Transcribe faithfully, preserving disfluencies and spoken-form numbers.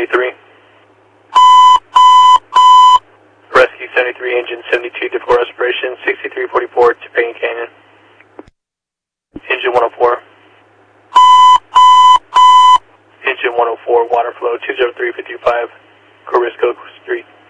seventy-three. Rescue seventy-three, engine seventy-two to full respiration, sixty-three forty-four to Payne Canyon. Engine one oh four. Engine one oh four, water flow two zero three fifty-five, Corisco Street.